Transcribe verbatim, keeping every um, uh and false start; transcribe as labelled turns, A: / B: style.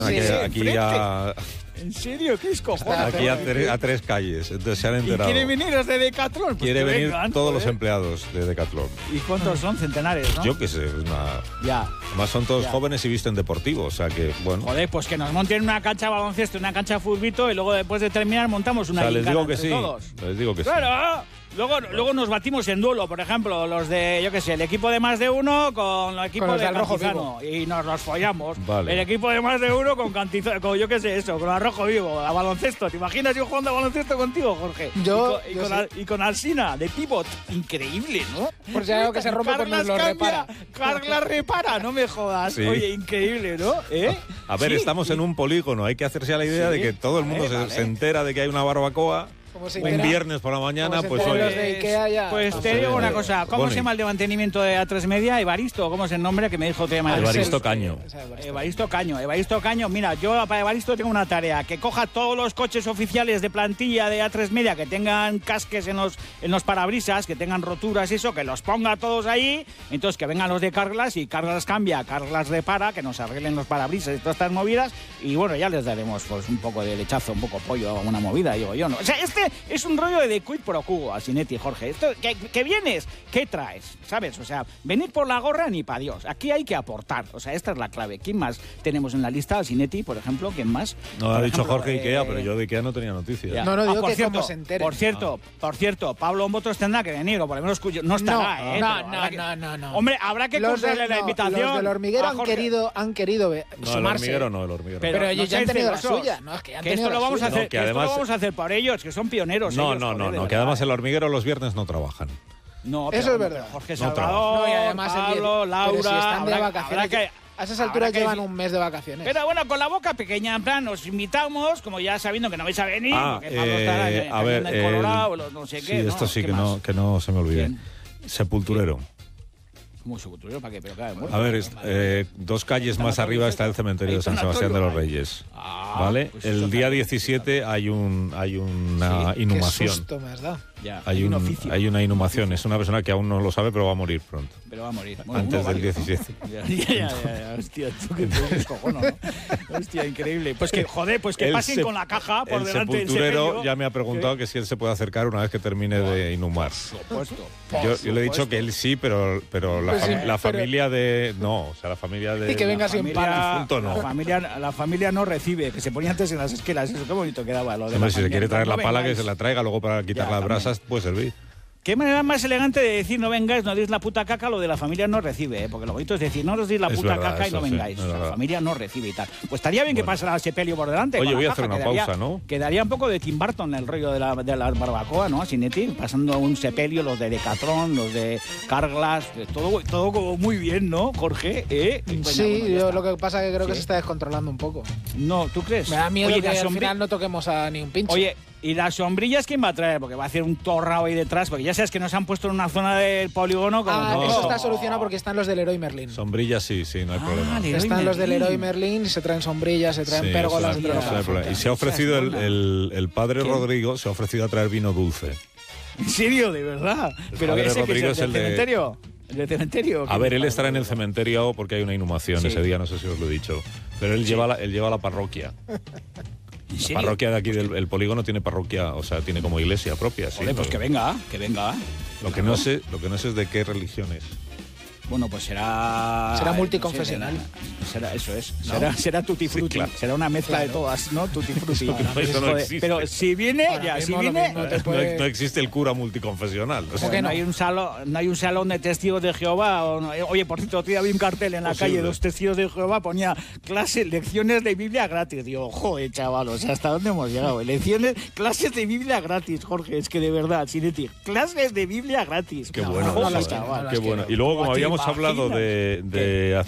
A: Aquí,
B: sí,
A: aquí a,
C: ¿En serio? ¿Qué es cojones?
A: aquí a, tre- a tres calles, entonces se han enterado.
C: ¿Y quiere venir los de Decathlon? Pues
A: Quiere
C: que
A: venir
C: vengan,
A: todos los
C: joder.
A: empleados de Decathlon.
C: ¿Y cuántos son? Centenares, ¿no?
A: Yo qué sé, una...
C: Ya.
A: además son todos
C: Ya.
A: jóvenes y visten deportivo, o sea que, bueno.
C: Joder, pues que nos monten una cancha de baloncesto, una cancha de futbito y luego después de terminar montamos
A: O
C: una
A: sea, les
C: gincana
A: digo que
C: entre
A: sí,
C: todos.
A: les digo que sí.
C: ¡Claro! Luego, luego nos batimos en duelo, por ejemplo, los de, yo qué sé, el equipo de más de uno con el equipo
B: Con los
C: de
B: del Rojo
C: Cantizano. Y nos los follamos.
A: Vale.
C: El equipo de más de uno con Cantizano, con yo qué sé, eso, con el Rojo Vivo, a baloncesto. ¿Te imaginas yo jugando a baloncesto contigo, Jorge?
B: Yo-
C: Y con, y
B: yo
C: con,
B: sí.
C: Al- y con Alsina, de pivot. Increíble, ¿no?
B: Por si hay algo que se rompe, pues nos lo repara.
C: Carglas repara, no me jodas.
A: Sí.
C: Oye, increíble, ¿no? ¿Eh?
A: A ver,
C: Sí,
A: estamos
C: sí.
A: en un polígono, hay que hacerse a la idea
C: Sí,
A: de que todo el mundo
C: vale,
A: se,
C: vale.
A: se entera de que hay una barbacoa
B: Como se
A: un
B: entera-
A: viernes por la mañana,
B: como se
A: pues
B: enteran
A: oye.
B: los de Ikea ya.
C: Pues te
A: Sí,
C: digo una
A: sí.
C: cosa, ¿cómo
A: Boni.
C: se llama el de mantenimiento de A tres Media? Evaristo, ¿cómo es el nombre que me dijo te llama?
A: Evaristo
B: Axel-
A: Caño.
B: o sea, Evaristo.
C: Evaristo Caño, Evaristo Caño, mira, yo para Evaristo tengo una tarea, que coja todos los coches oficiales de plantilla de A tres Media que tengan casques en los, en los parabrisas, que tengan roturas y eso, que los ponga todos ahí, entonces que vengan los de Carglass y Carglass cambia, Carglass repara, que nos arreglen los parabrisas y todas estas movidas, y bueno, ya les daremos pues un poco de lechazo, un poco pollo, una movida, digo yo, ¿no? O sea, este es un rollo de quid pro quo, Asinetti, Jorge. Esto, que, que vienes, ¿qué traes? ¿Sabes? O sea, venir por la gorra ni para Dios. Aquí hay que aportar. O sea, esta es la clave. ¿Quién más tenemos en la lista? Asinetti, por ejemplo. ¿Quién más?
A: No,
C: Por
A: ha dicho
C: ejemplo,
A: Jorge
C: eh,
A: Ikea, pero yo de Ikea no tenía noticias.
C: ya.
B: No, no, digo
C: por
B: que
C: cierto,
B: como se enteren.
C: Por cierto, por cierto, Pablo Motos tendrá que venir, o por lo menos cuyo- no estará,
B: No,
C: ¿eh?
B: no,
C: Pero
B: no,
C: habrá que-
B: no, no, no.
C: Hombre, habrá que
B: Los
C: cursarle
B: del-
C: la
B: no,
C: invitación.
B: Los del hormiguero
C: a
B: han
C: Jorge.
B: querido, han querido ve-
A: No, el
B: sumarse.
A: hormiguero no, el hormiguero.
B: Pero ellos ya han
C: seáis
B: tenido la
C: celosos.
B: suya, ¿no? Es que han
C: Que
B: tenido
C: esto lo
B: la
C: vamos a
B: suya.
C: hacer,
A: No, que
C: que esto
A: además-
C: lo vamos a hacer por ellos, que son pioneros.
A: No,
C: ellos,
A: no,
C: joder,
A: no,
C: de
A: no, que
C: verdad,
A: además
C: ¿eh?
A: el hormiguero los viernes no trabajan.
C: No,
B: Eso
C: pero,
B: es verdad.
C: Jorge
A: No
C: Salvador,
B: No, y además el
C: Pablo,
B: diez-
C: Laura,
B: pero si están de
C: habrá-
B: vacaciones,
C: habrá que-
B: a esas
C: habrá
B: alturas
C: que
B: llevan
C: decir-
B: un mes de vacaciones.
C: Pero bueno, con la boca pequeña, en plan, os invitamos, como ya sabiendo que no vais a venir,
A: Ah,
C: porque Pablo estará en
A: eh,
C: el
A: a ver,
C: del Colorado,
A: el-
C: lo- no sé
A: sí,
C: qué, ¿no?
A: esto sí
C: ¿Qué
A: que
C: más?
A: no, que no se me olvide.
C: ¿Quién?
A: Sepulturero.
C: ¿Cómo sepulturero? ¿Para qué? Pero claro, muerto.
A: A ver, es- eh, dos calles más arriba está el cementerio de San Sebastián de los Reyes.
C: Ah,
A: ¿Vale?
C: pues eso
A: El día
C: también.
A: diecisiete hay un hay una
B: Qué
A: inhumación.
B: susto me has dado.
C: Ya,
A: Hay, un,
C: oficio.
A: hay una inhumación. Es una persona que aún no lo sabe, pero va a morir pronto.
C: Pero va a morir. Bueno,
A: Antes
C: uno
A: del
C: varios, ¿no?
A: diecisiete.
C: Ya, ya, ya, ya, hostia, tú que te descojono, ¿no? Hostia, increíble. Pues que, joder, pues que
A: El
C: pasen
A: sep-
C: con la caja por
A: el
C: delante del
A: sepulturero
C: sepelio.
A: ya me ha preguntado que si él se puede acercar una vez que termine de inhumar.
C: Por supuesto.
A: Yo, yo le he dicho que él sí, pero, pero la,
B: Pues sí,
A: fam- la
B: pero-
A: familia de... No, o sea, la familia de...
B: Y que venga sin
C: familia-
B: pan.
A: difunto, no.
C: La familia, la familia no recibe, que se ponía antes en las esquelas. Eso, qué bonito quedaba. Lo de
A: Hombre,
C: la
A: si se
C: familia.
A: quiere traer
C: No
A: la pala, que
C: vengáis.
A: se la traiga. Luego para quitar
C: Ya,
A: las
C: también.
A: brasas puede servir.
C: Qué manera más elegante de decir no vengáis, no deis la puta caca, lo de la familia no recibe, ¿eh? Porque lo bonito es decir no os deis la
A: Es
C: puta
A: verdad,
C: caca y
A: eso
C: no
A: sí,
C: vengáis.
A: es
C: O sea, la
A: verdad.
C: familia no recibe y tal. Pues estaría bien que
A: Bueno.
C: pasara el sepelio por delante.
A: Oye,
C: con la
A: voy a
C: caja,
A: hacer una
C: quedaría-
A: pausa, ¿no?
C: Quedaría un poco de Tim Burton el rollo de la, de la barbacoa, ¿no? Sinetti, pasando un sepelio, los de Decathlon, los de Carglass, de todo, todo como muy bien, ¿no, Jorge? ¿Eh? Bueno,
B: Sí,
C: bueno, ya
B: yo
C: está.
B: lo que pasa es que creo que
C: Sí.
B: se está descontrolando un poco.
C: No, ¿tú crees?
B: Me da miedo
C: Oye,
B: que
C: la
B: al
C: sombri-
B: final no toquemos a ni un pincho.
C: Oye, ¿y las sombrillas quién va a traer? Porque va a hacer un torrao ahí detrás, porque ya sabes que nos han puesto en una zona del polígono como...
B: Ah,
A: no.
B: eso está solucionado porque están los del Leroy Merlin.
A: Sombrillas sí, sí, no hay
C: Ah,
A: problema.
C: Leroy
B: Están los del
C: Merlin.
B: Leroy Merlin y se traen sombrillas, se traen
A: Sí,
B: pérgolas,
A: eso
B: se
A: no hay-
B: traen
A: eso no hay
B: lo que
A: problema.
B: haga
A: Y se ha
C: Esa es
A: ofrecido el,
C: buena.
A: el, el padre
C: ¿Quién?
A: Rodrigo, se ha ofrecido a traer vino dulce.
C: ¿En serio? ¿De verdad? ¿Pero
A: padre
C: ese que
A: Rodrigo
C: es
A: es
C: el
A: el
C: del
A: de-
C: cementerio? ¿El del cementerio?
A: A ver, él estará en el cementerio porque hay una inhumación
C: Sí.
A: ese día, no sé si os lo he dicho. Pero él, lleva, la, él lleva la parroquia.
C: ¿En
A: La
C: serio?
A: parroquia de aquí del el polígono tiene parroquia, o sea, tiene como iglesia propia. Sí,
C: Joder, pues que
A: pero
C: venga, que venga.
A: lo que no sé, lo que no sé es de qué religión es.
C: Bueno, pues será...
B: Será
C: no sé,
B: multiconfesional.
C: será, eso es. Será, será tutti
A: Sí,
C: frutti.
A: claro.
C: Será una mezcla de todas, ¿no? Tutti frutti.
A: Eso no
C: Joder,
A: existe.
C: pero si viene,
B: Ahora
C: ya, si
B: mismo lo
C: viene...
B: mismo te
A: No,
B: puede-
A: no existe el cura multiconfesional. o sea,
B: ¿Cómo que
C: no?
B: no?
C: hay un salón, no hay un salón de testigos de Jehová. O no- oye, por cierto, otro día vi un cartel en la
A: Posible.
C: calle, dos testigos de Jehová, ponía clases, lecciones de Biblia gratis. Digo, joder, chaval, o sea, ¿hasta dónde hemos llegado? Lecciones, clases de Biblia gratis, Jorge, es que de verdad, Sinetti, clases de Biblia gratis.
A: Qué
C: No,
A: bueno,
C: joder,
B: no las
C: chaval.
B: quiero, no
A: qué
B: las
A: bueno.
B: quiero.
A: Y luego, como
C: ¿Te
A: habíamos hablado
C: imaginas?
A: de, de